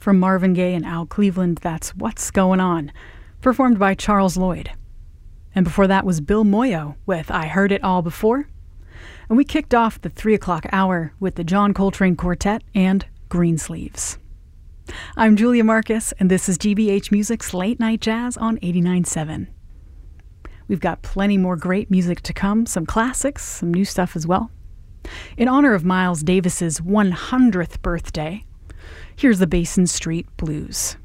From Marvin Gaye and Al Cleveland, that's What's Going On, performed by Charles Lloyd. And before that was Bill Moyo with I Heard It All Before. And we kicked off the 3 o'clock hour with the John Coltrane Quartet and Greensleeves. I'm Julia Marcus, and this is GBH Music's Late Night Jazz on 89.7. We've got plenty more great music to come, some classics, some new stuff as well. In honor of Miles Davis's 100th birthday, here's the Basin Street Blues.